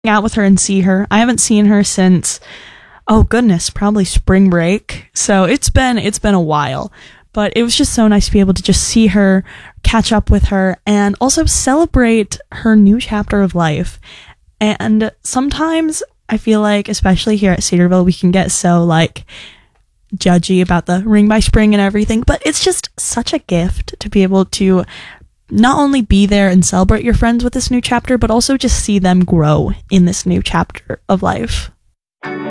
hang out with her and see her. I haven't seen her since, oh goodness, probably spring break. So it's been a while. But it was just so nice to be able to just see her, catch up with her, and also celebrate her new chapter of life. And sometimes I feel like, especially here at Cedarville, we can get so like judgy about the ring by spring and everything, but it's just such a gift to be able to not only be there and celebrate your friends with this new chapter, but also just see them grow in this new chapter of life.